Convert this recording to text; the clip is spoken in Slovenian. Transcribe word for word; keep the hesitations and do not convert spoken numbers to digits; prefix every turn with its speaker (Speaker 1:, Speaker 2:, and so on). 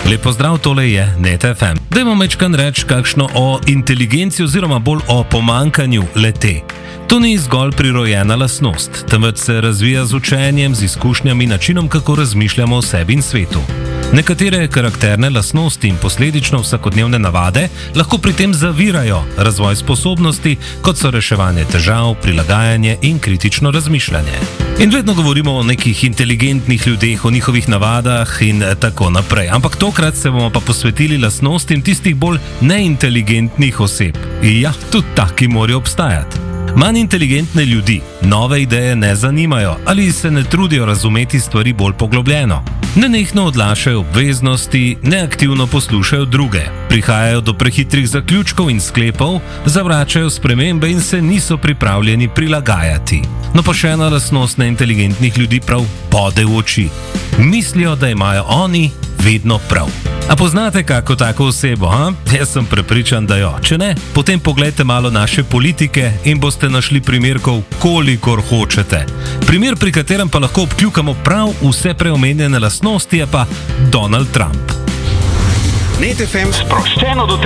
Speaker 1: Lepo zdrav, tole je Net F M. Dajmo mečkan reči kakšno o inteligenci oziroma bolj o pomankanju le-te. To ni zgolj prirojena lastnost, temveč se razvija z učenjem, z izkušnjami, načinom, kako razmišljamo o sebi in svetu. Nekatere karakterne lastnosti in posledično vsakodnevne navade lahko pri tem zavirajo razvoj sposobnosti, kot so reševanje težav, prilagajanje in kritično razmišljanje. In vedno govorimo o nekih inteligentnih ljudeh, o njihovih navadah in tako naprej. Ampak tokrat se bomo pa posvetili lastnostim tistih bolj neinteligentnih oseb. In ja, tudi taki morajo obstajati. Manj inteligentne ljudi nove ideje ne zanimajo ali se ne trudijo razumeti stvari bolj poglobljeno. Nenehno odlašajo obveznosti, neaktivno poslušajo druge, prihajajo do prehitrih zaključkov in sklepov, zavračajo spremembe in se niso pripravljeni prilagajati. No pa še ena lastnost neinteligentnih ljudi prav bode v oči. Mislijo, da imajo oni vedno prav. A poznate kako tako osebo, ha? Jaz sem prepričan, da jo. Če ne, potem poglejte malo naše politike in boste našli primerkov, kolikor hočete. Primer, pri katerem pa lahko obkljukamo prav vse preomenjene lastnosti, je pa Donald Trump.
Speaker 2: Net F M sproščeno do